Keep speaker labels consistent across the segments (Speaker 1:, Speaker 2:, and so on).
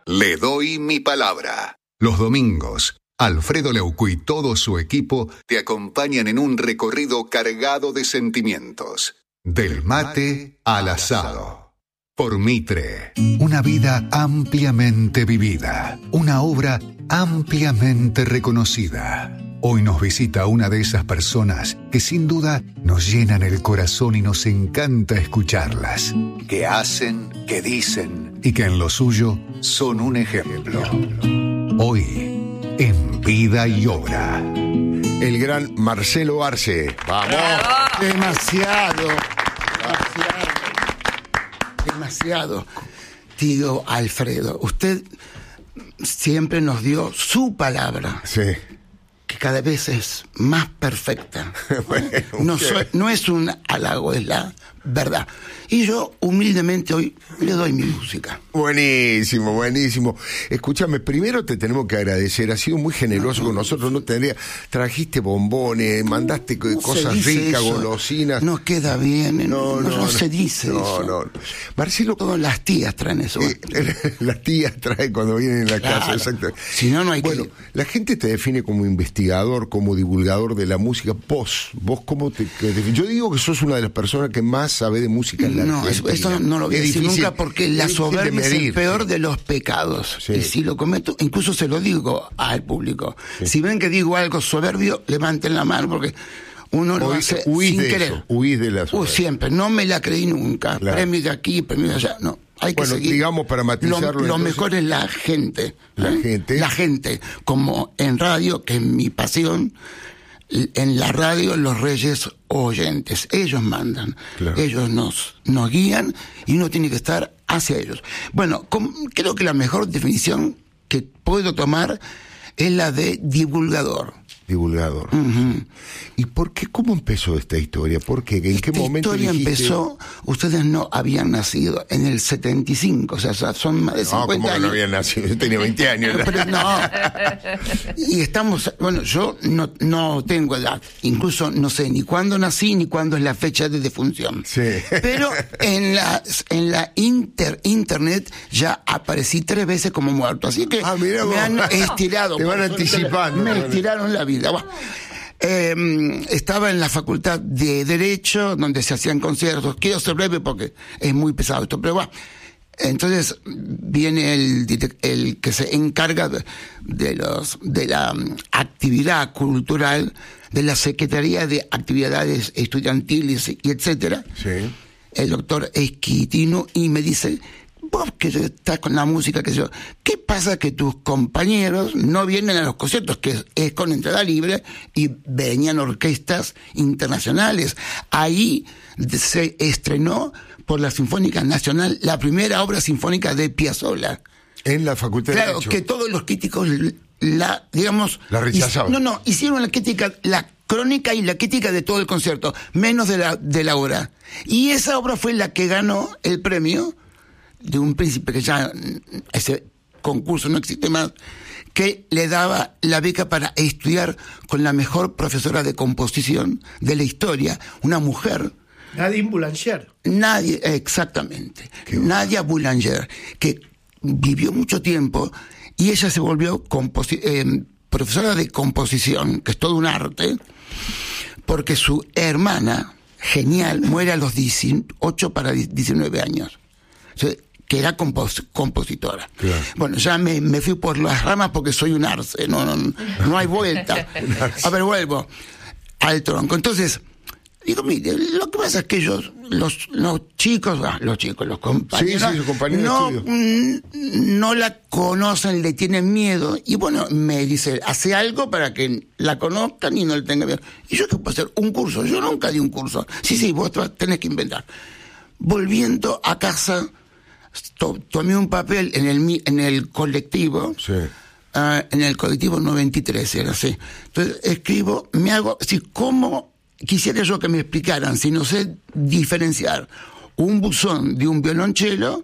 Speaker 1: Le doy mi palabra. Los domingos, Alfredo Leuco y todo su equipo te acompañan en un recorrido cargado de sentimientos. Del mate al asado. Por Mitre, una vida ampliamente vivida, una obra ampliamente reconocida. Hoy nos visita una de esas personas que sin duda nos llenan el corazón y nos encanta escucharlas. Que hacen, que dicen y que en lo suyo son un ejemplo. Hoy, en Vida y Obra.
Speaker 2: El gran Marcelo Arce. ¡Vamos!
Speaker 3: Demasiado. Tío Alfredo, usted siempre nos dio su palabra.
Speaker 2: Sí.
Speaker 3: Que cada vez es más perfecta.
Speaker 2: Bueno,
Speaker 3: no es un halago, es la verdad. Y yo humildemente hoy le doy mi música.
Speaker 2: Buenísimo, buenísimo. Escúchame, primero te tenemos que agradecer, has sido muy generoso con nosotros, trajiste bombones, mandaste cosas ricas, golosinas.
Speaker 3: No queda bien, no se dice eso.
Speaker 2: No. Marcelo,
Speaker 3: todas las tías traen eso.
Speaker 2: Las tías traen cuando vienen en la casa, exacto.
Speaker 3: Si no, no hay
Speaker 2: Bueno, la gente te define como investigador, como divulgador de la música. Vos cómo te defines. Yo digo que sos una de las personas que más sabe de música en la Argentina.
Speaker 3: Eso no lo voy a decir nunca, porque la soberbia es el peor de los pecados.
Speaker 2: Sí.
Speaker 3: Y si lo cometo, incluso se lo digo al público. Sí. Si ven que digo algo soberbio, levanten la mano, porque uno lo hace sin querer.
Speaker 2: Huís de la soberbia.
Speaker 3: Siempre, no me la creí nunca. Claro. Premio de aquí, premio de allá, no. Hay que seguir.
Speaker 2: Digamos, para matizarlo.
Speaker 3: Lo mejor es la gente.
Speaker 2: La gente,
Speaker 3: como en radio, que es mi pasión. En la radio, los reyes oyentes, ellos mandan, claro. Ellos nos guían y uno tiene que estar hacia ellos. Bueno, creo que la mejor definición que puedo tomar es la de divulgador. Uh-huh.
Speaker 2: ¿Y por qué? ¿Cómo empezó esta historia? ¿Por qué? ¿En qué momento
Speaker 3: historia
Speaker 2: dijiste?
Speaker 3: Empezó, ustedes no habían nacido en el 75, o sea, son más de 50
Speaker 2: ¿cómo
Speaker 3: años.
Speaker 2: Que no habían nacido? Yo tenía 20 años.
Speaker 3: Pero no. Y estamos, bueno, yo no tengo edad, incluso no sé ni cuándo nací ni cuándo es la fecha de defunción.
Speaker 2: Sí.
Speaker 3: Pero en la internet ya aparecí 3 veces como muerto, así que me han estirado.
Speaker 2: Te van anticipando.
Speaker 3: Me estiraron la vida. Estaba en la facultad de Derecho, donde se hacían conciertos. Quiero ser breve porque es muy pesado esto, pero bueno. Entonces viene el que se encarga de la actividad cultural de la Secretaría de Actividades Estudiantiles y etcétera.
Speaker 2: Sí.
Speaker 3: El doctor Esquitino, y me dice: vos que estás con la música, ¿qué pasa que tus compañeros no vienen a los conciertos, que es con entrada libre, y venían orquestas internacionales? Ahí se estrenó por la Sinfónica Nacional la primera obra sinfónica de Piazzolla.
Speaker 2: En la Facultad de Derecho.
Speaker 3: Claro, que todos los críticos la
Speaker 2: rechazaban.
Speaker 3: Hicieron la crítica, la crónica y la crítica de todo el concierto, menos de la obra. Y esa obra fue la que ganó el premio de un príncipe, que ya ese concurso no existe más, que le daba la beca para estudiar con la mejor profesora de composición de la historia, una mujer.
Speaker 4: Nadine Boulanger.
Speaker 3: Exactamente. Nadia Boulanger, que vivió mucho tiempo y ella se volvió profesora de composición, que es todo un arte, porque su hermana, genial, muere a los 18 para 19 años. O sea, que era compositora.
Speaker 2: Claro.
Speaker 3: Bueno, ya me fui por las ramas porque soy un arce, no hay vuelta. A ver, vuelvo al tronco. Entonces, digo, mire, lo que pasa es que ellos, los chicos, los compañeros,
Speaker 2: sus compañeros
Speaker 3: no la conocen, le tienen miedo, y bueno, me dice, hace algo para que la conozcan y no le tengan miedo. ¿Y yo qué puedo hacer? Un curso. Yo nunca di un curso. Sí, vos tenés que inventar. Volviendo a casa, tomé un papel en el colectivo.
Speaker 2: Sí.
Speaker 3: En el colectivo 93 era así. Entonces escribo, ¿cómo quisiera yo que me explicaran, si no sé diferenciar un buzón de un violonchelo,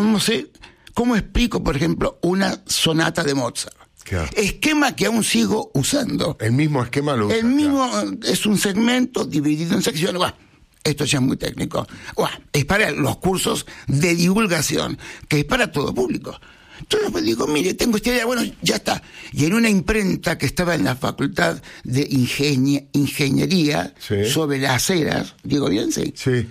Speaker 3: cómo explico, por ejemplo, una sonata de Mozart?
Speaker 2: Claro.
Speaker 3: Esquema que aún sigo usando.
Speaker 2: El mismo esquema lo usa.
Speaker 3: El mismo, claro. Es un segmento dividido en secciones. Esto ya es muy técnico. Es para los cursos de divulgación, que es para todo público. Entonces me digo, mire, tengo esta idea, bueno, ya está. Y en una imprenta que estaba en la Facultad de Ingeniería, sobre las Heras, digo bien, sí.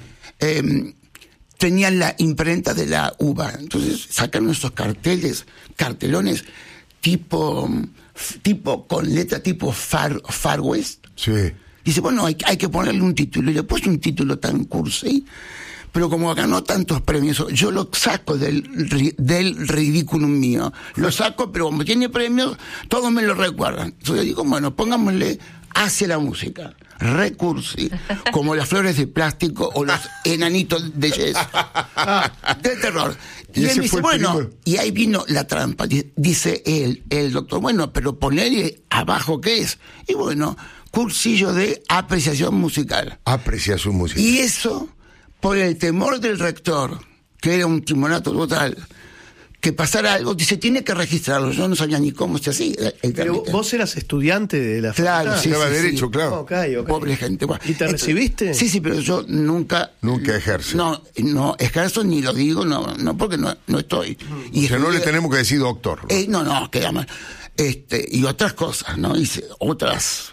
Speaker 3: Tenían la imprenta de la UBA. Entonces sacaron esos cartelones tipo con letra tipo Far West. Dice, bueno, hay que ponerle un título. Y le puse un título tan cursi, pero como ganó tantos premios, yo lo saco del ridículum mío. Lo saco, pero como tiene premios, todos me lo recuerdan. Entonces digo, bueno, pongámosle Hacia la Música. Recursi, como las flores de plástico o los enanitos de yeso. De terror. Y él me dice, bueno, y ahí vino la trampa. Dice el doctor, bueno, pero ponerle abajo ¿qué es? Y bueno, cursillo de apreciación musical.
Speaker 2: Apreciación musical.
Speaker 3: Y eso, por el temor del rector, que era un timorato total, que pasara algo, dice, tiene que registrarlo. Yo no sabía ni cómo se hacía.
Speaker 4: Pero vos eras estudiante de la facultad.
Speaker 3: Claro, sí.
Speaker 2: Derecho, claro.
Speaker 4: Okay.
Speaker 3: Pobre gente. Bueno,
Speaker 4: ¿Y te recibiste?
Speaker 3: Sí, pero yo nunca
Speaker 2: ejerce.
Speaker 3: No ejerzo ni lo digo, no porque no estoy.
Speaker 2: Y no le tenemos que decir doctor.
Speaker 3: No, queda mal. Y otras cosas, ¿no? Hice otras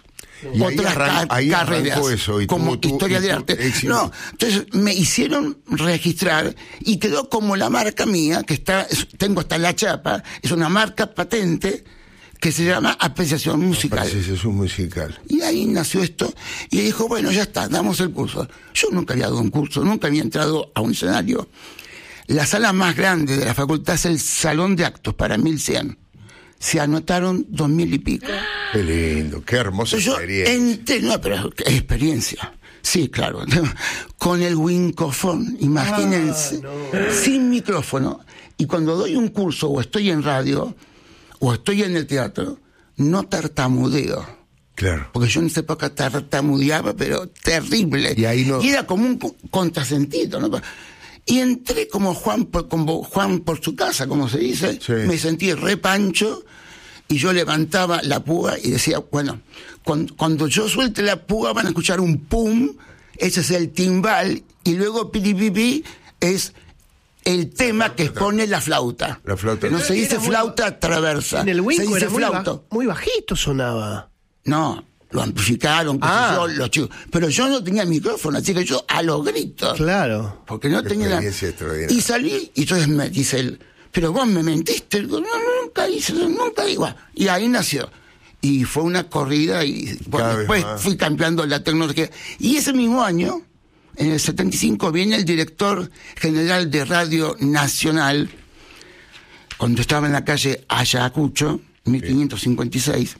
Speaker 3: carreras
Speaker 2: eso, y
Speaker 3: como historia del arte. No, entonces me hicieron registrar y quedó como la marca mía, que tengo hasta la chapa, es una marca patente que se llama Apreciación Musical.
Speaker 2: Apreciación Musical.
Speaker 3: Y ahí nació esto, y dijo, bueno, ya está, damos el curso. Yo nunca había dado un curso, nunca había entrado a un escenario. La sala más grande de la facultad es el Salón de Actos, para 1100. Se anotaron 2000 y pico.
Speaker 2: Qué lindo, qué hermosa experiencia.
Speaker 3: Pero qué experiencia. Sí, claro. Con el wincofón, imagínense. Sin micrófono. Y cuando doy un curso, o estoy en radio, o estoy en el teatro, no tartamudeo.
Speaker 2: Claro.
Speaker 3: Porque yo en esa época tartamudeaba, pero terrible. Y era como un contrasentido, ¿no? Y entré como Juan por su casa, como se dice. Me sentí repancho y yo levantaba la púa y decía, bueno, cuando yo suelte la púa van a escuchar un pum, ese es el timbal, y luego piripipi es el tema que pone la flauta.
Speaker 2: La flauta.
Speaker 3: No se dice flauta traversa.
Speaker 4: En el Winco
Speaker 3: se dice
Speaker 4: era
Speaker 3: flauta.
Speaker 4: Muy bajito sonaba.
Speaker 3: No. Lo amplificaron, los chicos. Pero yo no tenía micrófono, así que yo a los gritos.
Speaker 4: Claro.
Speaker 3: Porque no tenía Y salí, y entonces me dice él, pero vos me mentiste. Digo, no, nunca hice eso, nunca digo. Y ahí nació. Y fue una corrida, y bueno, después fui cambiando la tecnología. Y ese mismo año, en el 75, viene el director general de Radio Nacional, cuando estaba en la calle Ayacucho, 1556.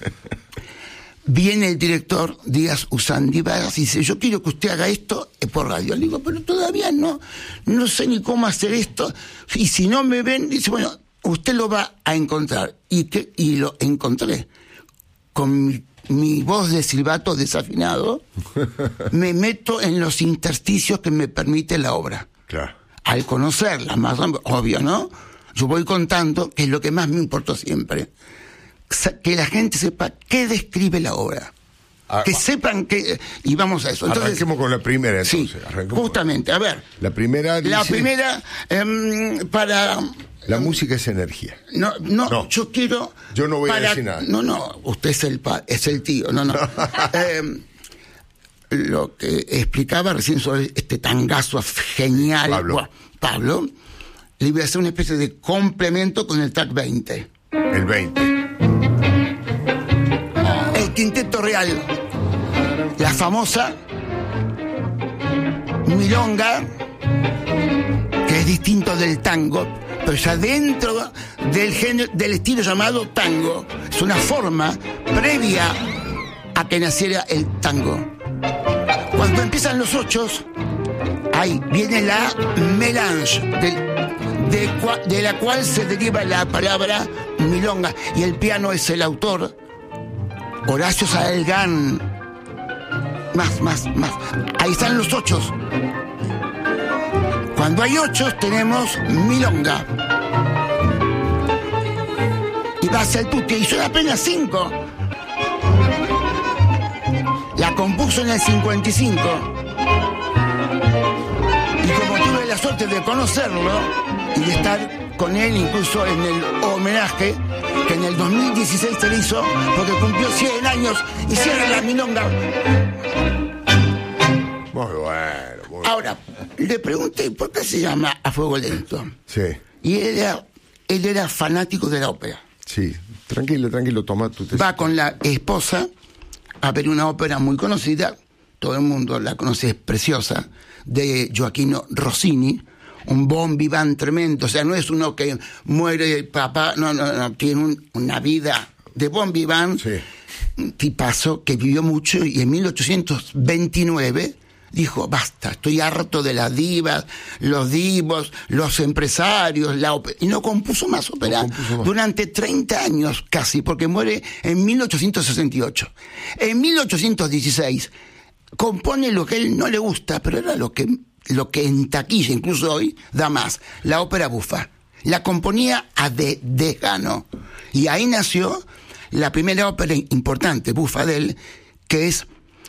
Speaker 3: Viene el director Díaz Usandívaras y dice, yo quiero que usted haga esto por radio. Le digo, pero todavía no sé ni cómo hacer esto. Y si no me ven, dice, bueno, usted lo va a encontrar. Y lo encontré. Con mi voz de silbato desafinado, me meto en los intersticios que me permite la obra.
Speaker 2: Claro.
Speaker 3: Al conocerla, más obvio, ¿no? Yo voy contando, que es lo que más me importó siempre, que la gente sepa qué describe la obra. Que sepan que... Y vamos a eso. Entonces,
Speaker 2: arranquemos con la primera, entonces.
Speaker 3: Sí, justamente, a ver.
Speaker 2: La primera dice...
Speaker 3: La primera, para...
Speaker 2: La música es energía.
Speaker 3: No, yo quiero...
Speaker 2: Yo no voy a decir nada.
Speaker 3: No, usted es el tío, no. Lo que explicaba recién sobre este tangazo genial... Pablo, le iba a hacer una especie de complemento con el track 20.
Speaker 2: El 20.
Speaker 3: El Quinteto Real, la famosa milonga, que es distinto del tango, pero ya dentro del género, del estilo llamado tango. Es una forma previa a que naciera el tango. Cuando empiezan los ochos, ahí viene la melange, de la cual se deriva la palabra milonga, y el piano es el autor, Horacio Salgán. Más. Ahí están los ochos. Cuando hay ochos tenemos milonga. Y va hacia el tutti, y son apenas 5. La compuso en el 55. Y como tuve la suerte de conocerlo y de estar con él incluso en el homenaje que en el 2016 se le hizo porque cumplió 100 años y cierra la milonga.
Speaker 2: Muy bueno.
Speaker 3: Ahora, le pregunté por qué se llama A Fuego Lento.
Speaker 2: Sí.
Speaker 3: Y él era fanático de la ópera.
Speaker 2: Sí, tranquilo, toma tu tecito.
Speaker 3: Va con la esposa a ver una ópera muy conocida, todo el mundo la conoce, es preciosa, de Gioachino Rossini, un bon vivant tremendo, o sea, no es uno que muere el papá, no, tiene una vida de bon vivant,
Speaker 2: sí.
Speaker 3: Un tipazo que vivió mucho y en 1829 dijo, basta, estoy harto de las divas, los divos, los empresarios, la ópera. Y no compuso más ópera durante 30 años casi, porque muere en 1868. En 1816 compone lo que a él no le gusta, pero era lo que en taquilla, incluso hoy, da más, la ópera bufa. La componía a desgano. Y ahí nació la primera ópera importante, bufa de él, que es...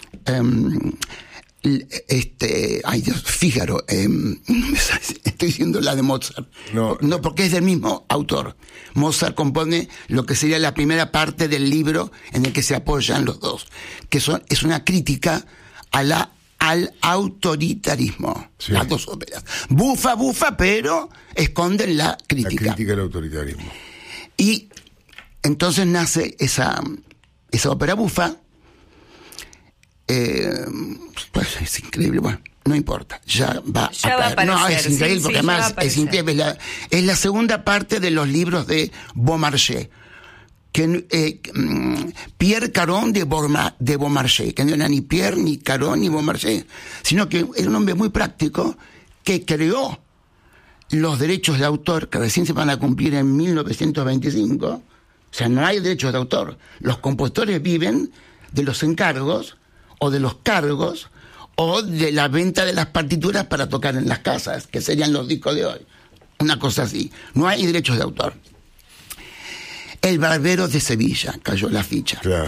Speaker 3: ay Dios, Fígaro, estoy diciendo la de Mozart. No, porque es del mismo autor. Mozart compone lo que sería la primera parte del libro en el que se apoyan los dos, que es una crítica al autoritarismo. Sí. Las dos óperas. Bufa, pero esconden la crítica.
Speaker 2: La crítica al autoritarismo.
Speaker 3: Y entonces nace esa ópera bufa. Pues es increíble, bueno, no importa, ya va a aparecer. No, es increíble, porque además es increíble. Es la segunda parte de los libros de Beaumarchais, que Pierre Caron de Beaumarchais, que no era ni Pierre, ni Caron, ni Beaumarchais, sino que era un hombre muy práctico que creó los derechos de autor, que recién se van a cumplir en 1925. O sea, no hay derechos de autor. Los compositores viven de los encargos o de los cargos, o de la venta de las partituras para tocar en las casas, que serían los discos de hoy. Una cosa así. No hay derechos de autor. El Barbero de Sevilla, cayó la ficha.
Speaker 2: Claro.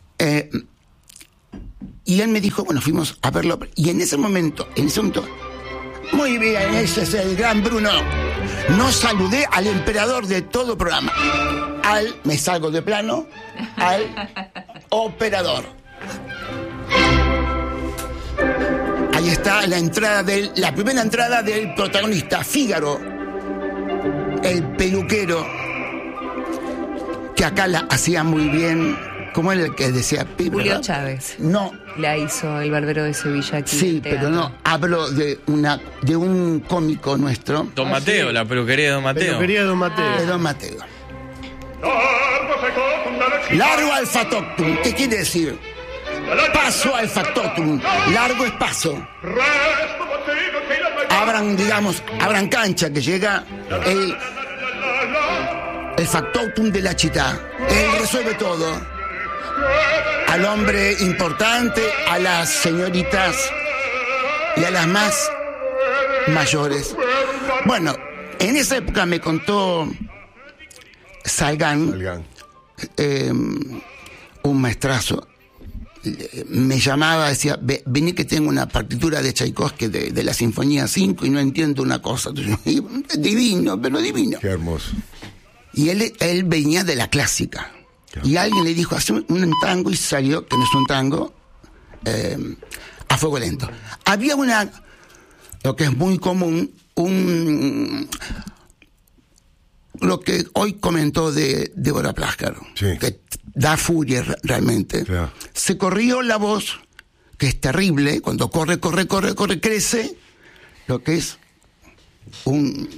Speaker 3: Y él me dijo, bueno, fuimos a verlo. Y en ese momento, muy bien, ese es el gran Bruno. No saludé al emperador de todo programa. Me salgo de plano, al operador. Ahí está la primera entrada del protagonista, Fígaro, el peluquero, que acá la hacía muy bien, como era el que decía
Speaker 5: Julio Chávez.
Speaker 3: No.
Speaker 5: La hizo el Barbero de Sevilla aquí.
Speaker 3: Sí, pero no, hablo de un cómico nuestro.
Speaker 6: Don Mateo, la peluquería de Don Mateo.
Speaker 4: Peluquería de Don Mateo.
Speaker 3: De Don Mateo. Largo al factotum, ¿qué quiere decir? Paso al factotum, largo es paso. Abran cancha, que llega el factotum de la città. Él resuelve todo. Al hombre importante, a las señoritas y a las más mayores. Bueno, en esa época me contó Salgán. Un maestrazo. Me llamaba, decía, vení que tengo una partitura de Tchaikovsky de la Sinfonía 5 y no entiendo una cosa. Divino, pero divino.
Speaker 2: Qué hermoso.
Speaker 3: Y él venía de la clásica. Claro. Y alguien le dijo, hace un tango, y salió, que no es un tango, A Fuego Lento. Había lo que es muy común, lo que hoy comentó de Débora Pláskaro, sí, que da furia realmente. Claro. Se corrió la voz, que es terrible, cuando corre, crece, lo que es un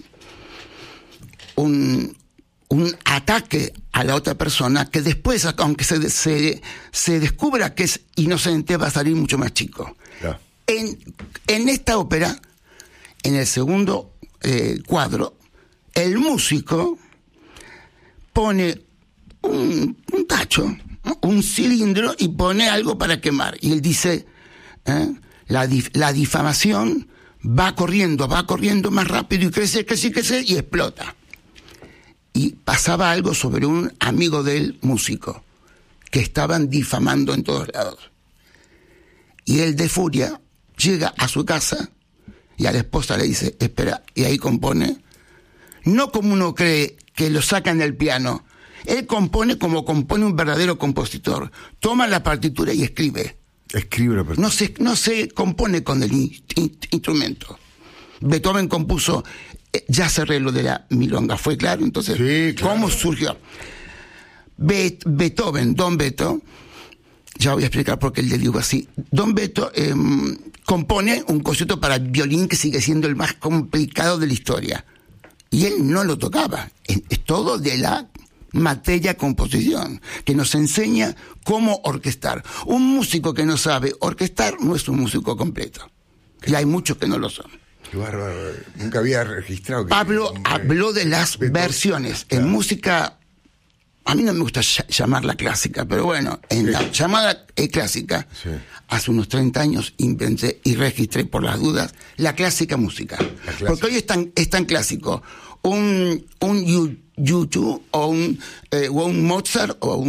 Speaker 3: ataque a la otra persona, que después, aunque se descubra que es inocente, va a salir mucho más chico. Claro. En esta ópera, en el segundo cuadro, el músico pone un tacho, un cilindro, y pone algo para quemar. Y él dice, la difamación va corriendo más rápido y crece y explota. Y pasaba algo sobre un amigo del músico, que estaban difamando en todos lados. Y él, de furia, llega a su casa y a la esposa le dice, espera, y ahí compone no como uno cree que lo sacan del piano. Él compone como compone un verdadero compositor. Toma la partitura y escribe.
Speaker 2: Escribe la partitura.
Speaker 3: No se compone con el instrumento. Beethoven compuso, ya cerré lo de la milonga, ¿fue claro? Entonces,
Speaker 2: sí, claro.
Speaker 3: ¿Cómo surgió? Beethoven, Don Beto, ya voy a explicar por qué le digo así. Don Beto compone un concierto para violín que sigue siendo el más complicado de la historia. Y él no lo tocaba. Es todo de la materia composición, que nos enseña cómo orquestar. Un músico que no sabe orquestar no es un músico completo. Y hay muchos que no lo son.
Speaker 2: Qué bárbaro. Nunca había registrado que...
Speaker 3: Pablo habló de las versiones.
Speaker 2: Claro.
Speaker 3: En música, a mí no me gusta llamarla clásica, pero bueno, en la llamada clásica,
Speaker 2: sí,
Speaker 3: hace unos 30 años inventé y registré por las dudas la clásica música. Porque hoy es tan clásico un YouTube o un Mozart o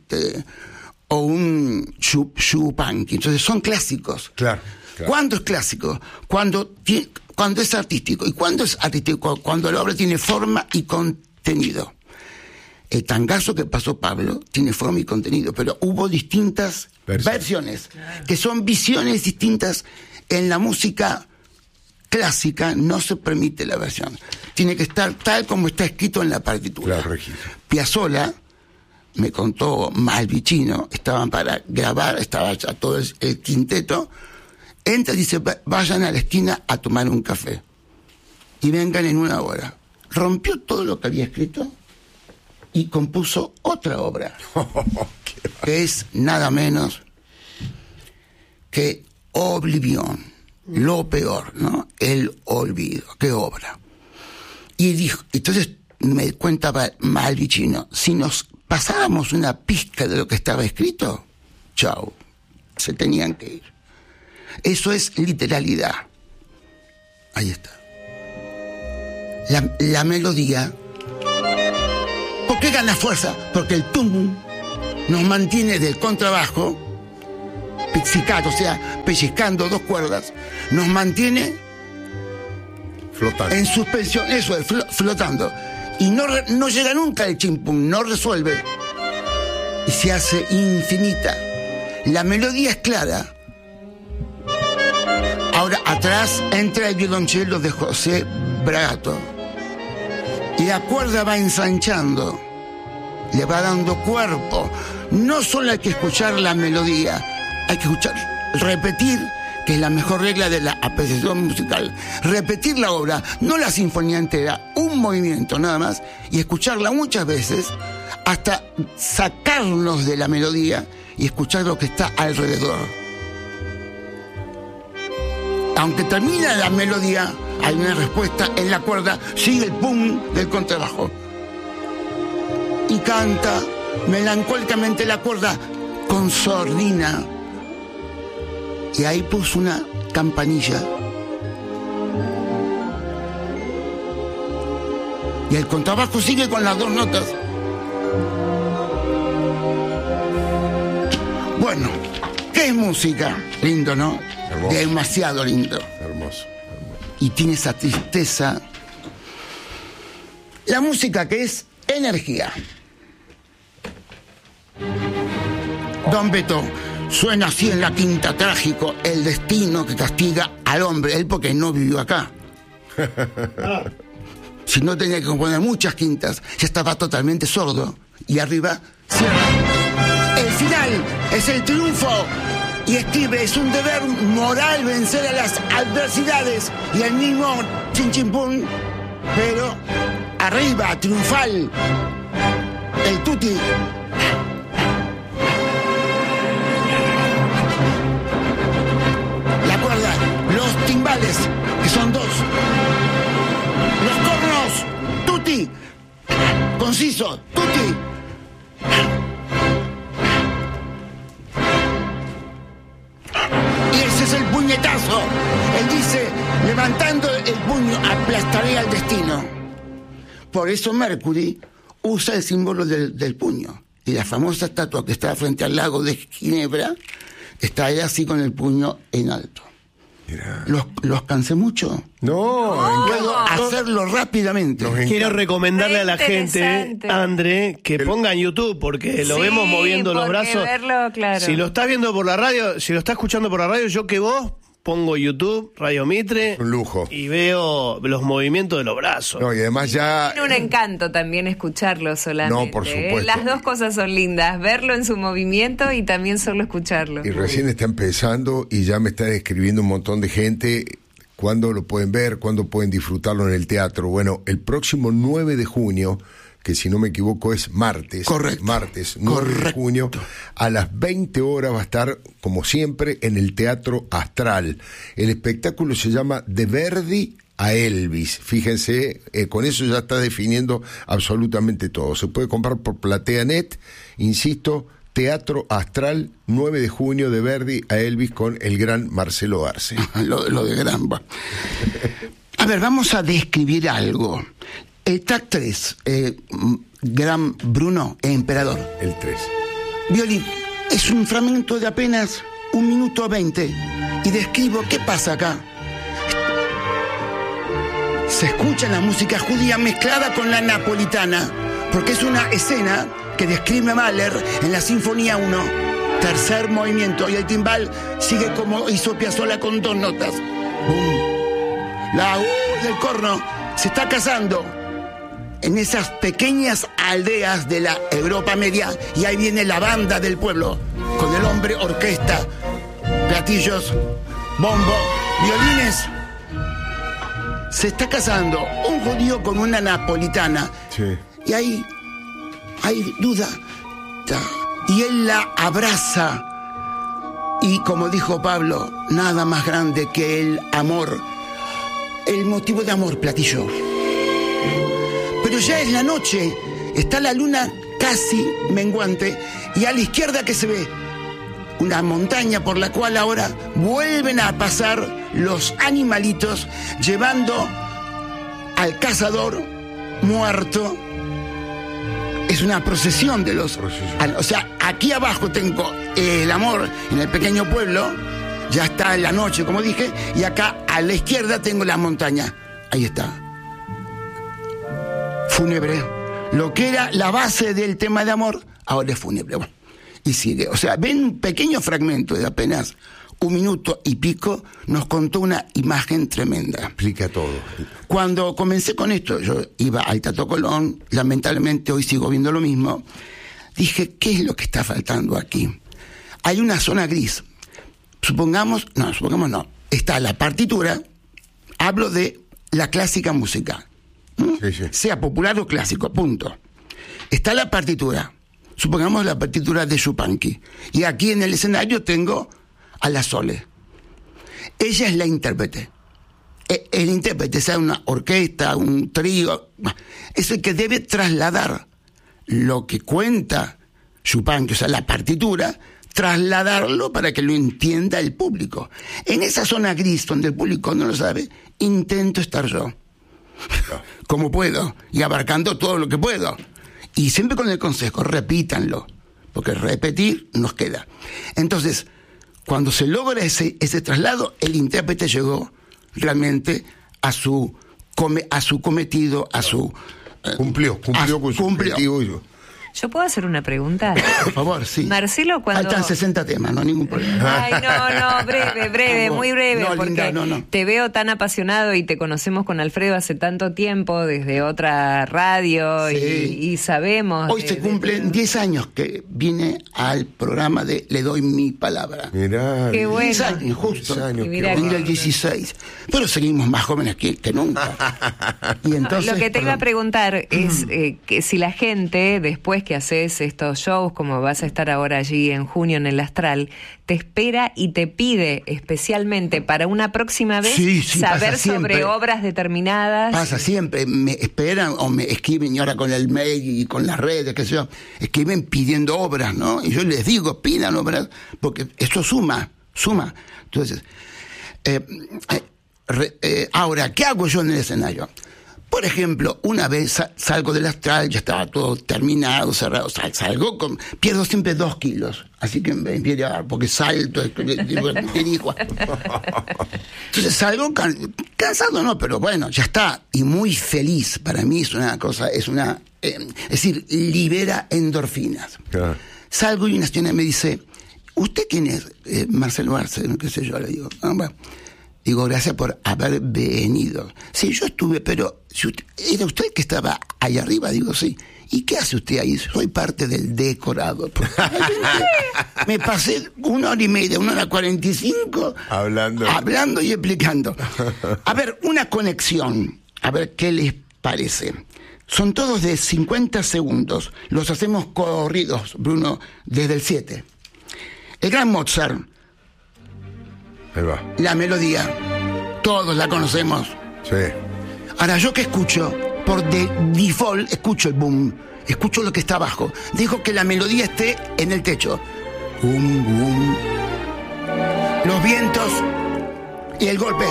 Speaker 3: un Chopin. Entonces son clásicos.
Speaker 2: Claro.
Speaker 3: ¿Cuándo es clásico? Cuando es artístico. ¿Y cuándo es artístico? Cuando la obra tiene forma y contenido. El tangazo que pasó Pablo tiene forma y contenido, pero hubo distintas versiones, que son visiones distintas. En la música clásica no se permite la versión. Tiene que estar tal como está escrito en la partitura.
Speaker 2: Claro, registro.
Speaker 3: Piazzolla, me contó Malvicino, estaban para grabar, estaba ya todo el quinteto. Entra y dice, vayan a la esquina a tomar un café. Y vengan en 1 hora. Rompió todo lo que había escrito y compuso otra obra. Que es nada menos que Oblivion. Lo peor, ¿no? El olvido. ¿Qué obra? Y dijo, entonces me cuenta Malvicino, si nos pasábamos una pizca de lo que estaba escrito, chao, se tenían que ir. Eso es literalidad. Ahí está. La melodía. ¿Por qué gana fuerza? Porque el tum nos mantiene del contrabajo, pizzicato, o sea, pellizcando 2 cuerdas, nos mantiene
Speaker 2: flotando
Speaker 3: en suspensión, eso es, flotando. Y no llega nunca el chimpum, no resuelve. Y se hace infinita. La melodía es clara. Ahora, atrás entra el violonchelo de José Bragato. Y la cuerda va ensanchando. Le va dando cuerpo. No solo hay que escuchar la melodía, hay que repetir, que es la mejor regla de la apreciación musical. Repetir la obra, no la sinfonía entera, un movimiento nada más, y escucharla muchas veces hasta sacarnos de la melodía y escuchar lo que está alrededor. Aunque termina la melodía, hay una respuesta en la cuerda, sigue el pum del contrabajo. Y canta melancólicamente la cuerda con sordina. Y ahí puso una campanilla. Y el contrabajo sigue con las 2 notas. Bueno, ¿qué es música? Lindo, ¿no?
Speaker 2: Hermoso.
Speaker 3: Demasiado lindo.
Speaker 2: Hermoso.
Speaker 3: Y tiene esa tristeza. La música, que es energía. Don Beto suena así en la quinta, trágico, el destino que castiga al hombre, él porque no vivió acá. Si no, tenía que componer muchas quintas, ya estaba totalmente sordo. Y arriba cierra. El final es el triunfo. Y escribe, es un deber moral vencer a las adversidades. Y el mismo chin chin pum, pero arriba, triunfal, el tutti. La cuerda, los timbales, que son 2. Los cornos, tutti. Conciso, tutti. Y ese es el puñetazo. Él dice, levantando el puño, aplastaré al destino. Por eso Mercury usa el símbolo del puño. Y la famosa estatua que está frente al lago de Ginebra, está ahí así con el puño en alto. ¿Los cansé mucho?
Speaker 2: No,
Speaker 3: Puedo hacerlo rápidamente.
Speaker 4: Quiero recomendarle a la gente,
Speaker 5: Interesante.
Speaker 4: André, que ponga en YouTube, porque lo
Speaker 5: Sí,
Speaker 4: vemos moviendo los
Speaker 5: porque
Speaker 4: brazos.
Speaker 5: verlo, claro.
Speaker 4: Si lo estás viendo por la radio, si lo estás escuchando por la radio, yo que vos pongo YouTube, Radio Mitre,
Speaker 2: un lujo.
Speaker 4: y veo los movimientos de los brazos.
Speaker 2: No, y además ya...
Speaker 5: Tiene un encanto también escucharlo solamente.
Speaker 2: No, por supuesto.
Speaker 5: Las dos cosas son lindas, verlo en su movimiento y también solo escucharlo.
Speaker 2: Y recién está empezando y ya me están escribiendo un montón de gente. ¿Cuándo lo pueden ver? ¿Cuándo pueden disfrutarlo en el teatro? Bueno, el próximo 9 de junio, que si no me equivoco es martes.
Speaker 3: Correcto.
Speaker 2: Martes 9 de junio, a las 20 horas va a estar, como siempre, en el Teatro Astral. El espectáculo se llama De Verdi a Elvis. Fíjense, con eso ya está definiendo absolutamente todo. Se puede comprar por PlateaNet, insisto, Teatro Astral, 9 de junio, de Verdi a Elvis con el gran Marcelo Arce.
Speaker 3: Lo de Gramba. A ver, vamos a describir algo. El track 3, Gran Bruno e Emperador.
Speaker 2: El 3.
Speaker 3: Violín, es un fragmento de apenas 1 minuto 20 y describo qué pasa acá. Se escucha la música judía mezclada con la napolitana, porque es una escena que describe Mahler en la Sinfonía 1, tercer movimiento, y el timbal sigue como hizo Piazzolla con 2 notas. ¡Bum! La U del corno se está casando en esas pequeñas aldeas de la Europa media, y ahí viene la banda del pueblo, con el hombre orquesta, platillos, bombo, violines. Se está casando un judío con una napolitana.
Speaker 2: Sí.
Speaker 3: Y ahí hay duda. Y él la abraza. Y como dijo Pablo, nada más grande que el amor. El motivo de amor, Platillo. Pero ya es la noche, está la luna casi menguante, y a la izquierda, ¿qué se ve? Una montaña por la cual ahora vuelven a pasar los animalitos llevando al cazador muerto. Es una procesión de los... O sea, aquí abajo tengo el amor en el pequeño pueblo, ya está en la noche, como dije, y acá a la izquierda tengo la montaña. Ahí está. Fúnebre. Lo que era la base del tema de amor, ahora es fúnebre. Bueno, y sigue. O sea, ven un pequeño fragmento de apenas 1 minuto y pico, nos contó una imagen tremenda.
Speaker 2: Explica todo.
Speaker 3: Cuando comencé con esto, yo iba al Teatro Colón, lamentablemente hoy sigo viendo lo mismo, dije, ¿qué es lo que está faltando aquí? Hay una zona gris. Supongamos no, está la partitura, hablo de la clásica música.
Speaker 2: Sí, sí.
Speaker 3: Sea popular o clásico, punto. Está la partitura, supongamos la partitura de Yupanqui, y aquí en el escenario tengo a la Sole. Ella es la intérprete. El intérprete, sea una orquesta, un trío, es el que debe trasladar lo que cuenta Yupanqui, o sea, la partitura, trasladarlo para que lo entienda el público. En esa zona gris donde el público no lo sabe, intento estar yo. Como puedo, y abarcando todo lo que puedo. Y siempre con el consejo, repítanlo, porque repetir nos queda. Entonces, cuando se logra ese traslado, el intérprete llegó realmente a su cometido, a su...
Speaker 2: Cumplió con su objetivo.
Speaker 5: ¿Yo puedo hacer una pregunta?
Speaker 3: Por favor, sí.
Speaker 5: Marcelo, cuando...
Speaker 3: Faltan 60 temas, no hay ningún problema.
Speaker 5: Ay, no, breve, muy breve,
Speaker 3: No,
Speaker 5: porque
Speaker 3: linda, no.
Speaker 5: te veo tan apasionado y te conocemos con Alfredo hace tanto tiempo, desde otra radio,
Speaker 3: Sí.
Speaker 5: y sabemos...
Speaker 3: Hoy se cumplen 10 años que vine al programa de Le Doy Mi Palabra.
Speaker 2: Mirá.
Speaker 5: Qué bueno.
Speaker 3: 10 años, justo.
Speaker 2: 10 años,
Speaker 5: Y mira
Speaker 2: qué
Speaker 3: Vine el
Speaker 2: bárbaro.
Speaker 3: 16. Pero seguimos más jóvenes que nunca. Y entonces,
Speaker 5: Lo que te iba a
Speaker 3: perdón.
Speaker 5: preguntar es que si la gente, después que haces estos shows, como vas a estar ahora allí en junio en el Astral, te espera y te pide especialmente para una próxima vez
Speaker 3: Sí,
Speaker 5: saber
Speaker 3: pasa siempre.
Speaker 5: sobre obras determinadas.
Speaker 3: Pasa siempre, me esperan o me escriben, y ahora con el mail y con las redes, qué sé yo, escriben pidiendo obras, ¿no? Y yo les digo, pidan obras, porque eso suma. Entonces, ahora, ¿qué hago yo en el escenario? Por ejemplo, una vez salgo del astral, ya estaba todo terminado, cerrado, pierdo siempre 2 kilos, así que me viene a dar, porque salto, dirijo. Entonces salgo cansado, no, pero bueno, ya está, y muy feliz. Para mí es una cosa, es decir, libera endorfinas.
Speaker 2: Claro.
Speaker 3: Salgo y una señora me dice, ¿usted quién es? Marcelo Arce, qué sé yo, le digo. Bueno. Digo, gracias por haber venido. Sí, yo estuve, pero ¿era usted el que estaba ahí arriba? Digo, sí. ¿Y qué hace usted ahí? Soy parte del decorado. Me pasé 1 hora y media, 1 hora 45 hablando y explicando. A ver, una conexión. A ver qué les parece. Son todos de 50 segundos. Los hacemos corridos, Bruno, desde el 7. El gran Mozart.
Speaker 2: Ahí va.
Speaker 3: La melodía, todos la conocemos.
Speaker 2: Sí.
Speaker 3: Ahora, ¿yo qué escucho? Por default, escucho el boom, escucho lo que está abajo. Dejo que la melodía esté en el techo. Boom, boom. Los vientos y el golpe.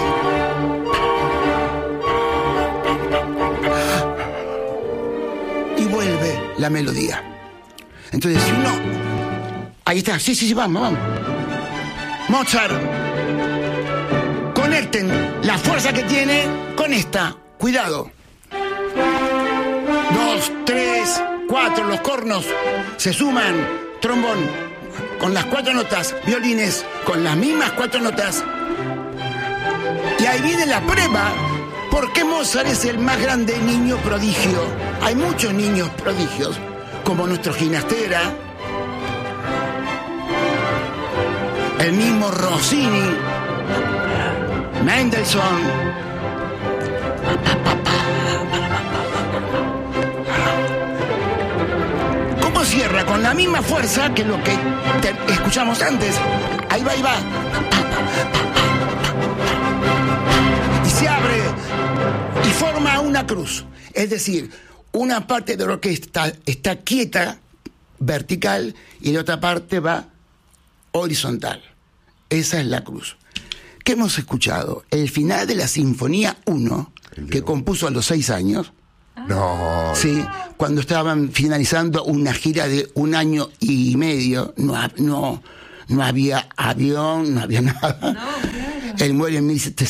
Speaker 3: Y vuelve la melodía. Entonces, si uno... Ahí está, sí, vamos. Mozart. Conecten la fuerza que tiene con esta. Cuidado. 2, 3, 4, los cornos se suman. Trombón con las 4 notas. Violines con las mismas 4 notas. Y ahí viene la prueba. ¿Por qué Mozart es el más grande niño prodigio? Hay muchos niños prodigios, como nuestro Ginastera, el mismo Rossini, Mendelssohn. ¿Cómo cierra? Con la misma fuerza que lo que escuchamos antes. Ahí va. Y se abre y forma una cruz. Es decir, una parte de la orquesta está quieta, vertical, y la otra parte va horizontal. Esa es la cruz. ¿Qué hemos escuchado? El final de la Sinfonía 1, que compuso a los 6 años.
Speaker 2: No.
Speaker 3: Sí, cuando estaban finalizando una gira de 1 año y medio, no había avión, no había nada. No, claro. Él muere en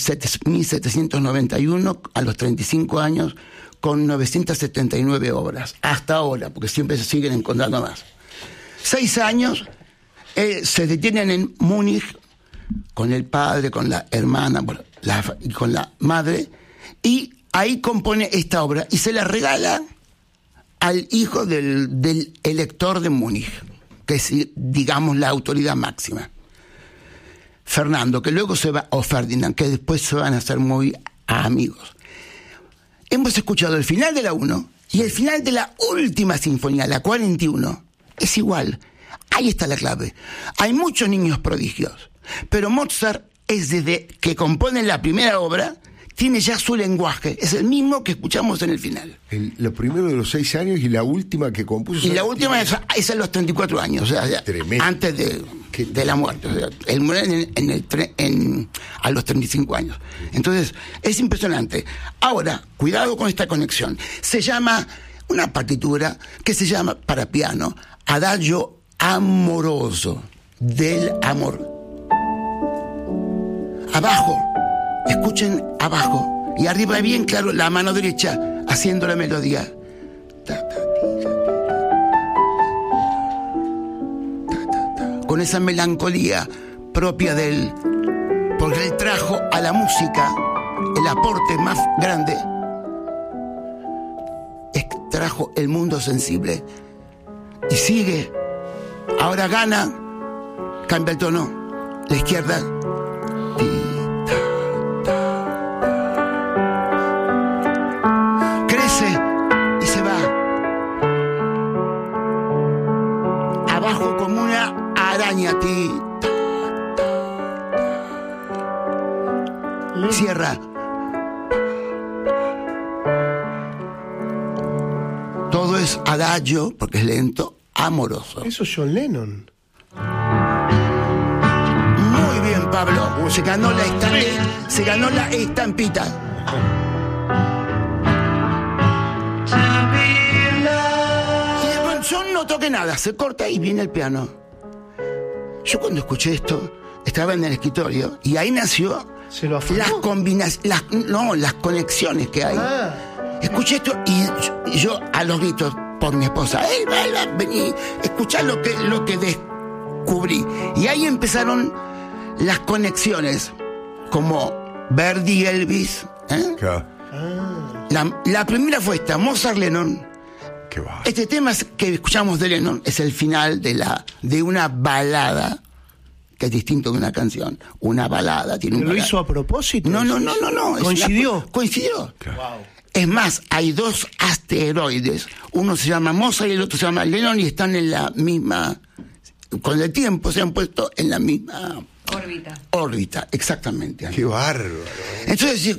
Speaker 3: 1791, a los 35 años, con 979 obras. Hasta ahora, porque siempre se siguen encontrando más. 6 años, se detienen en Múnich, con el padre, con la hermana, y con la madre, y ahí compone esta obra y se la regala al hijo del elector de Múnich, que es, digamos, la autoridad máxima, Fernando, que luego se va, o Ferdinand, que después se van a hacer muy amigos. Hemos escuchado el final de la 1 y el final de la última sinfonía, la 41, es igual. Ahí está la clave. Hay muchos niños prodigios, pero Mozart es desde que compone la primera obra, tiene ya su lenguaje, es el mismo que escuchamos en el final.
Speaker 2: Lo primero de los 6 años y la última que compuso.
Speaker 3: Y la última es a los 34 años, o sea, antes de la muerte. O sea, él muere a los 35 años. Entonces, es impresionante. Ahora, cuidado con esta conexión. Se llama, una partitura que se llama, para piano, Adagio amoroso, del amor. Abajo, escuchen abajo, y arriba bien claro la mano derecha haciendo la melodía. Con esa melancolía propia de él, porque él trajo a la música el aporte más grande, trajo el mundo sensible. Y sigue. Ahora gana, cambia el tono, la izquierda. Crece y se va. Abajo como una araña. Cierra. Todo es adagio, porque es lento, amoroso.
Speaker 4: Eso es John Lennon.
Speaker 3: Muy bien, Pablo. Se ganó la estampita. toque nada, se corta y viene el piano. Yo cuando escuché esto, estaba en el escritorio y ahí nació
Speaker 4: ¿Se lo afirmó?
Speaker 3: las conexiones que hay. Escuché esto y yo a los gritos por mi esposa, vení, escuchá lo que descubrí. Y ahí empezaron las conexiones, como Verdi y Elvis.
Speaker 2: Claro.
Speaker 3: La primera fue esta, Mozart Lennon.
Speaker 2: Qué va.
Speaker 3: Este tema que escuchamos de Lennon es el final de una balada, que es distinto de una canción. Una balada tiene un
Speaker 4: ¿Lo hizo a propósito?
Speaker 3: No.
Speaker 4: ¿Coincidió?
Speaker 3: Coincidió.
Speaker 4: Wow.
Speaker 3: Es más, hay dos asteroides. Uno se llama Mozart y el otro se llama Lennon y están en la misma... Con el tiempo se han puesto en la misma... Órbita, exactamente.
Speaker 2: Qué bárbaro.
Speaker 3: Entonces,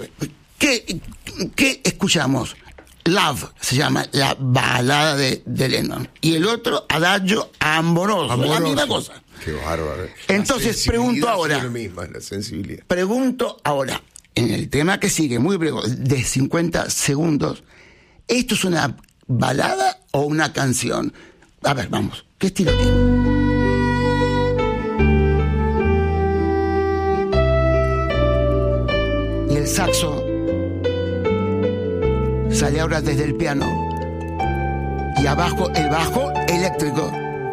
Speaker 3: ¿qué escuchamos? Love se llama la balada de Lennon. Y el otro, Adagio Amoroso. La misma cosa.
Speaker 2: Qué bárbaro.
Speaker 3: Entonces, pregunto ahora.
Speaker 2: Es lo mismo, la sensibilidad.
Speaker 3: Pregunto ahora, en el tema que sigue, muy breve, de 50 segundos, ¿esto es una balada o una canción? A ver, vamos. ¿Qué estilo tiene? Y el saxo sale ahora desde el piano. Y abajo el bajo eléctrico.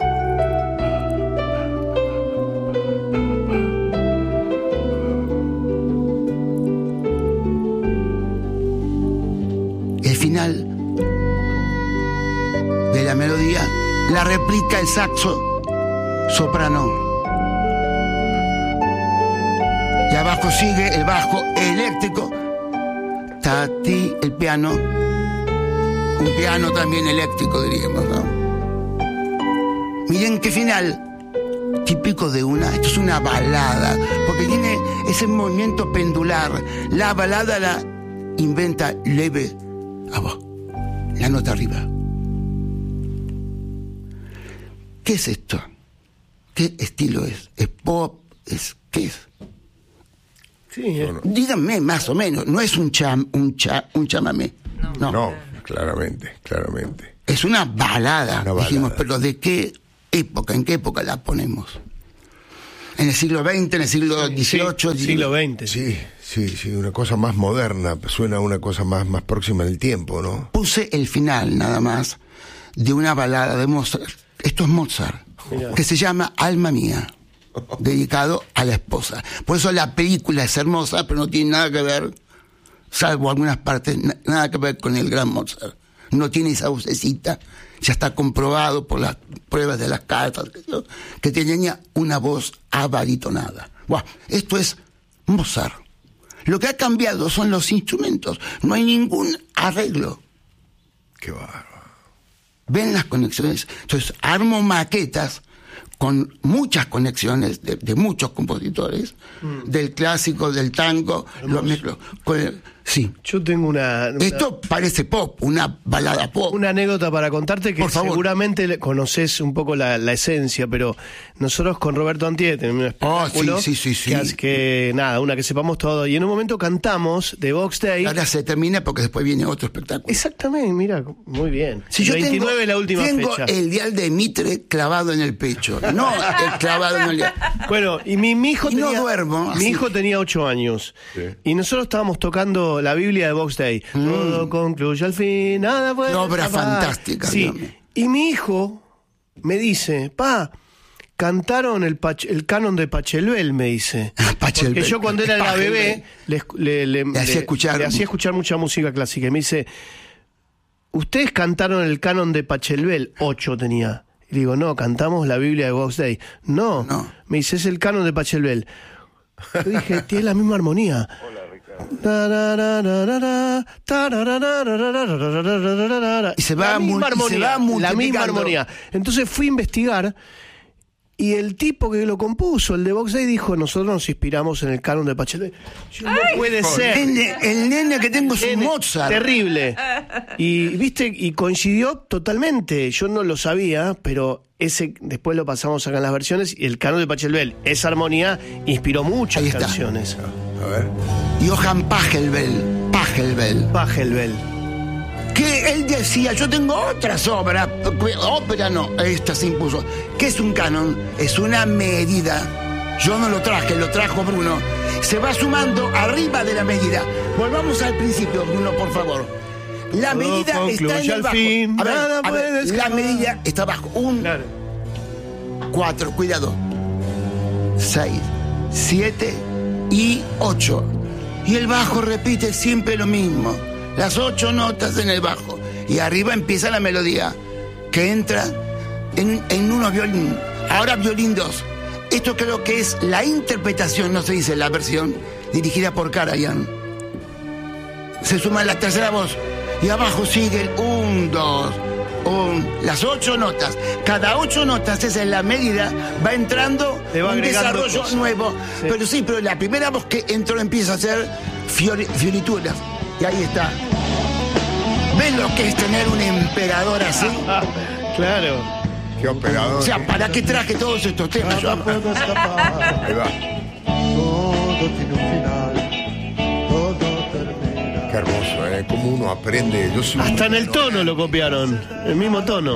Speaker 3: El final de la melodía la replica el saxo soprano. Y abajo sigue el bajo eléctrico. Tati, el piano. Un piano también eléctrico, diríamos, ¿no? Miren qué final típico de esto es una balada, porque tiene ese movimiento pendular. La balada la inventa leve abajo, la nota arriba. ¿Qué es esto? ¿Qué estilo es? ¿Es pop? ¿Qué es?
Speaker 4: Sí,
Speaker 3: Díganme más o menos, no es un chamamé.
Speaker 2: No, claramente.
Speaker 3: Es una balada,
Speaker 2: Una balada.
Speaker 3: dijimos, pero ¿de qué época? ¿En qué época la ponemos? ¿En el siglo XX, en el siglo XVIII?
Speaker 4: Siglo XX.
Speaker 2: Sí, una cosa más moderna, suena a una cosa más próxima en el tiempo, ¿no?
Speaker 3: Puse el final, nada más, de una balada de Mozart. Esto es Mozart,
Speaker 4: Mirá.
Speaker 3: que se llama Alma Mía, dedicado a la esposa. Por eso la película es hermosa, pero no tiene nada que ver, salvo algunas partes, nada que ver con el gran Mozart. No tiene esa vocecita, ya está comprobado por las pruebas de las cartas, que tenía una voz abaritonada. Buah, esto es Mozart. Lo que ha cambiado son los instrumentos, no hay ningún arreglo.
Speaker 2: Qué bárbaro.
Speaker 3: Ven las conexiones. Entonces armo maquetas con muchas conexiones de muchos compositores, del clásico, del tango, los mezclo. Sí.
Speaker 4: Yo tengo una
Speaker 3: Esto parece pop, una balada pop.
Speaker 4: Una anécdota para contarte que
Speaker 3: Por favor.
Speaker 4: seguramente conoces un poco la esencia, pero nosotros con Roberto Antier tenemos un espectáculo
Speaker 3: sí.
Speaker 4: que nada, una que sepamos todo, y en un momento cantamos de Box Day.
Speaker 3: Ahora se termina porque después viene otro espectáculo.
Speaker 4: Exactamente, mira, muy bien.
Speaker 3: Si yo
Speaker 4: 29 es la última
Speaker 3: tengo
Speaker 4: fecha.
Speaker 3: el dial de Mitre clavado en el pecho, no el clavado en el dial.
Speaker 4: Bueno, y mi hijo
Speaker 3: Y no
Speaker 4: tenía,
Speaker 3: duermo,
Speaker 4: mi
Speaker 3: así.
Speaker 4: hijo tenía 8 años.
Speaker 2: Sí.
Speaker 4: Y nosotros estábamos tocando la Biblia de Box Day. Todo concluye al fin, nada puede
Speaker 3: Qué obra
Speaker 4: escapar.
Speaker 3: fantástica,
Speaker 4: Sí.
Speaker 3: Dios mío.
Speaker 4: Y mi hijo me dice, pa, cantaron el canon de Pachelbel, me dice.
Speaker 3: Pachelbel.
Speaker 4: Porque yo cuando era la
Speaker 3: Pachelbel.
Speaker 4: bebé le
Speaker 3: hacía escuchar
Speaker 4: mucha música clásica. Y me dice, ustedes cantaron el canon de Pachelbel, 8 tenía. Y digo, no, cantamos la Biblia de Box Day. No. Me dice, es el canon de Pachelbel. Yo dije, tiene la misma armonía.
Speaker 3: Y se va
Speaker 4: la misma
Speaker 3: y se va
Speaker 4: la misma
Speaker 3: multiplicando.
Speaker 4: armonía. Entonces fui a investigar y el tipo que lo compuso, el de Box Day, dijo, nosotros nos inspiramos en el canon de Pachelbel. No puede ser.
Speaker 3: El nene que tengo es un
Speaker 4: Nene,
Speaker 3: Mozart.
Speaker 4: Terrible. Y viste, y coincidió totalmente. Yo no lo sabía, pero ese después lo pasamos acá en las versiones. Y el canon de Pachelbel, esa armonía inspiró muchas
Speaker 3: Ahí está.
Speaker 4: canciones.
Speaker 2: A ver.
Speaker 3: Johann Pachelbel.
Speaker 4: Pachelbel.
Speaker 3: que él decía, yo tengo otras obras, ópera no, esta se impuso. ¿Qué es un canon? Es una medida. Yo no lo traje, lo trajo Bruno. Se va sumando arriba de la medida. Volvamos al principio, Bruno, por favor. La medida está en el bajo. A ver, la medida está abajo. 1, 4, cuidado. 6, 7 y 8. Y el bajo repite siempre lo mismo. Las 8 notas en el bajo. Y arriba empieza la melodía, que entra en unos violín. Ahora violín 2. Esto creo que es la interpretación, no se dice la versión, dirigida por Karajan. Se suma la tercera voz. Y abajo sigue el 1, 2, 1. Las 8 notas. Cada 8 notas, esa es la medida, va entrando un desarrollo nuevo. Sí. Pero la primera voz que entró empieza a hacer fiorituras. Y ahí está. ¿Ven lo que es tener un emperador así?
Speaker 4: Claro.
Speaker 2: Qué operador.
Speaker 3: O sea, ¿para qué traje todos estos temas?
Speaker 2: Ahí va.
Speaker 7: Todo tiene un final, todo termina.
Speaker 2: Qué hermoso, ¿eh? Cómo uno aprende.
Speaker 4: Hasta en el tono lo copiaron, el mismo tono.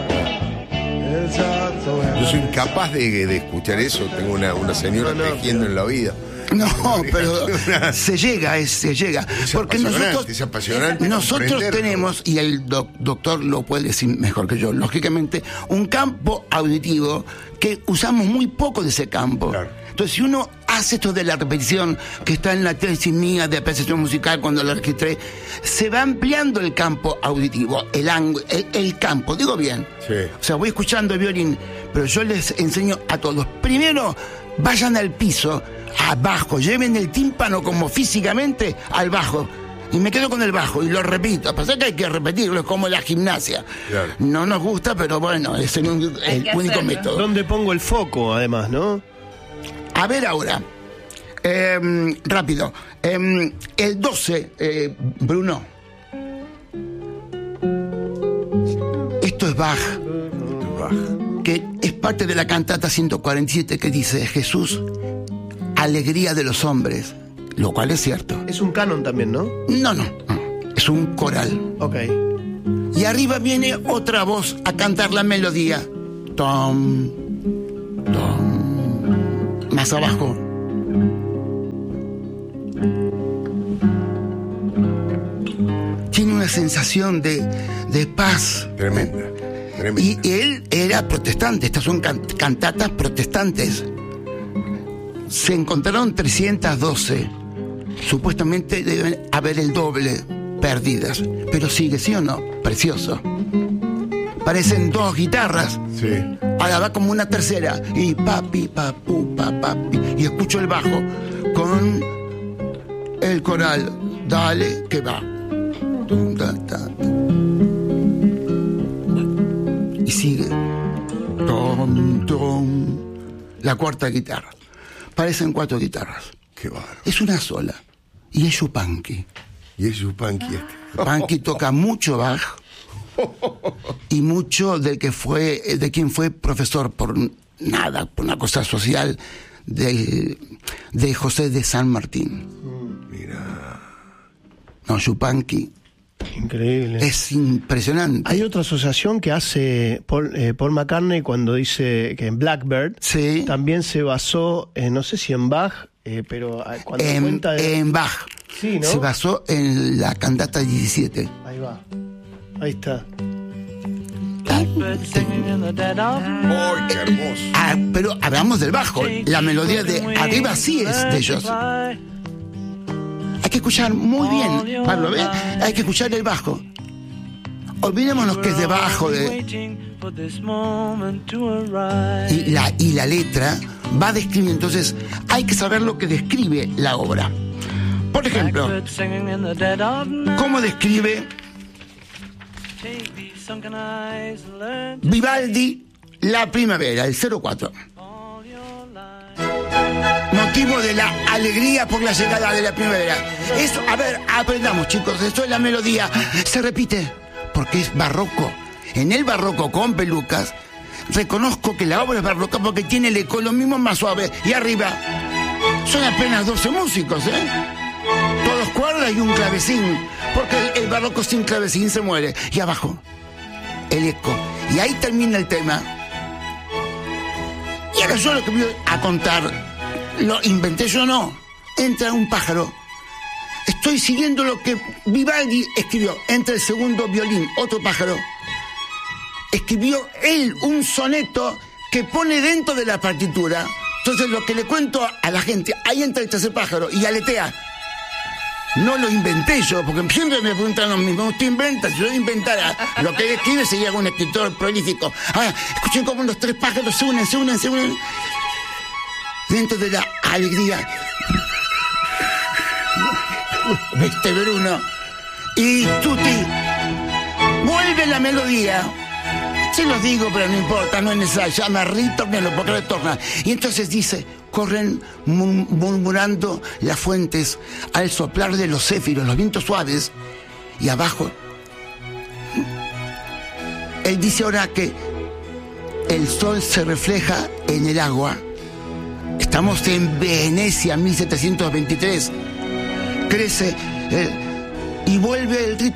Speaker 2: Yo soy incapaz de escuchar eso. Tengo una señora tejiendo en la vida.
Speaker 3: No, pero se llega.
Speaker 2: Es
Speaker 3: porque
Speaker 2: apasionante
Speaker 3: nosotros tenemos, y el doctor lo puede decir mejor que yo, lógicamente, un campo auditivo que usamos muy poco de ese campo. Claro. Entonces, si uno hace esto de la repetición, que está en la tesis mía de apreciación musical cuando la registré, se va ampliando el campo auditivo, el campo, digo bien.
Speaker 2: Sí.
Speaker 3: O sea, voy escuchando el violín, pero yo les enseño a todos. Primero, vayan al piso, abajo, lleven el tímpano como físicamente al bajo. Y me quedo con el bajo y lo repito. Pasa que hay que repetirlo, es como la gimnasia. Claro. No nos gusta, pero bueno, es el único método.
Speaker 4: ¿Dónde pongo el foco, además, no?
Speaker 3: A ver ahora, rápido. El 12, Bruno. Esto es Bach, que es parte de la cantata 147 que dice: Jesús, alegría de los hombres, lo cual es cierto.
Speaker 4: Es un canon también, ¿no?
Speaker 3: No, es un coral.
Speaker 4: Ok.
Speaker 3: Y arriba viene otra voz a cantar la melodía. Tom, tom. Más abajo. Tiene una sensación de paz.
Speaker 2: Tremenda.
Speaker 3: Y él era protestante. Estas son cantatas protestantes. Se encontraron 312. Supuestamente deben haber el doble perdidas. Pero sigue, ¿sí o no? Precioso. Parecen 2 guitarras.
Speaker 2: Sí.
Speaker 3: Ahora va como una tercera. Y papi, papu, papi. Y escucho el bajo con el coral. Dale, que va. Y sigue. Tom, tom. La cuarta guitarra. Parecen 4 guitarras.
Speaker 2: Qué bárbaro.
Speaker 3: Es una sola. Y es Yupanqui.
Speaker 2: Y es Yupanqui.
Speaker 3: Yupanqui toca mucho Bach. Y mucho de quien fue profesor por una cosa social de José de San Martín.
Speaker 2: Mira.
Speaker 3: No, Yupanqui.
Speaker 4: Increíble.
Speaker 3: Es impresionante.
Speaker 4: Hay otra asociación que hace Paul McCartney cuando dice que en Blackbird
Speaker 3: sí.
Speaker 4: También se basó, no sé si en Bach, pero cuando cuenta
Speaker 3: en Bach.
Speaker 4: Sí, ¿no?
Speaker 3: Se basó en la cantata 17.
Speaker 4: Ahí va. Ahí está.
Speaker 2: ¡Ay, qué hermoso!
Speaker 3: Pero hablamos del bajo. La melodía de arriba sí es de ellos. Hay que escuchar muy bien, Pablo, ¿ves? Hay que escuchar el bajo. Olvidémonos que es de bajo. Y la letra va describiendo. Entonces, hay que saber lo que describe la obra. Por ejemplo, ¿cómo describe Vivaldi La Primavera, el 04? Motivo de la alegría por la llegada de la primavera. Eso, a ver, aprendamos, chicos. Esto es la melodía. Se repite porque es barroco. En el barroco con pelucas, reconozco que la obra es barroca porque tiene el eco lo mismo más suave. Y arriba son apenas 12 músicos, ¿eh? Todos cuerdas y un clavecín. porque el barroco sin clavecín se muere. Y abajo, el eco. Y ahí termina el tema. Y ahora yo lo que voy a contar, lo inventé yo, no. Entra un pájaro. Estoy siguiendo lo que Vivaldi escribió. Entra el segundo violín, otro pájaro. Escribió él un soneto que pone dentro de la partitura. Entonces lo que le cuento a la gente, ahí entra el tercer pájaro y aletea. No lo inventé yo, porque siempre me preguntan lo mismo. ¿Usted inventa? Si yo inventara lo que él escribe, sería un escritor prolífico. Ah, escuchen cómo los tres pájaros se unen. Dentro de la alegría. ¿Viste, Bruno? Y tutti, vuelve la melodía. Se los digo, pero no importa, no es necesario. Llama ritornelo, porque retorna. Y entonces dice, corren murmurando las fuentes al soplar de los céfiros, los vientos suaves. Y abajo, él dice ahora que el sol se refleja en el agua. Estamos en Venecia, 1723. Crece y vuelve el ritmo